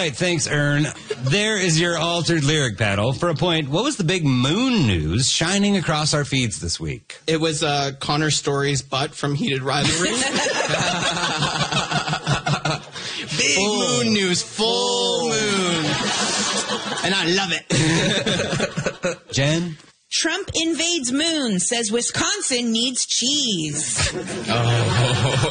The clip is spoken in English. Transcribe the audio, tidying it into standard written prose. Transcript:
right, thanks, Ern. There is your altered lyric battle. For a point, what was the big moon news shining across our feeds this week? It was Connor Story's butt from Heated Rivalry. Big moon news, full moon. And I love it. Jen? Trump invades moon, says Wisconsin needs cheese. Oh.